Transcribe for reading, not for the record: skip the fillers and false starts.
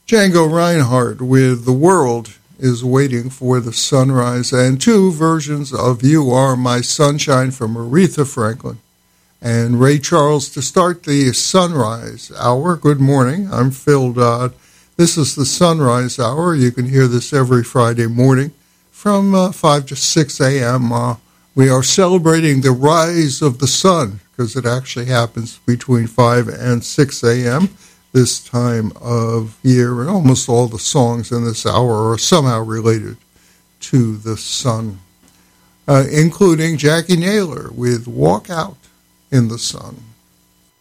Django Reinhardt with The World is Waiting for the Sunrise, and two versions of You Are My Sunshine from Aretha Franklin and Ray Charles to start the Sunrise Hour. Good morning. I'm Phil Dodd. This is the Sunrise Hour. You can hear this every Friday morning from 5 to 6 a.m. We are celebrating the rise of the sun because it actually happens between 5 and 6 a.m. this time of year, and almost all the songs in this hour are somehow related to the sun, including Jackie Naylor with Walk Out in the Sun.